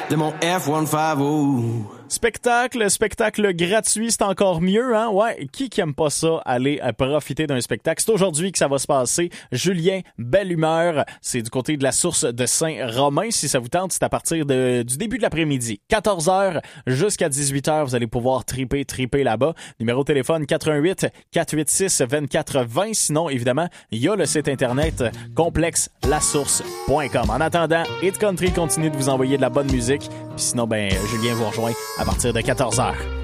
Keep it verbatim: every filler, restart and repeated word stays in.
de mon F cent cinquante. Spectacle, spectacle gratuit, c'est encore mieux, hein? Ouais, qui qui aime pas ça, aller euh, profiter d'un spectacle? C'est aujourd'hui que ça va se passer. Julien, Belle Humeur, c'est du côté de la source de Saint-Romain. Si ça vous tente, c'est à partir de, du début de l'après-midi. quatorze heures jusqu'à dix-huit heures, vous allez pouvoir triper, triper là-bas. Numéro de téléphone quatre un huit, quatre huit six, deux quatre deux zéro. Sinon, évidemment, il y a le site internet complexe la source point com. En attendant, Hit Country continue de vous envoyer de la bonne musique. Puis sinon, ben, Julien vous rejoint à partir de quatorze heures.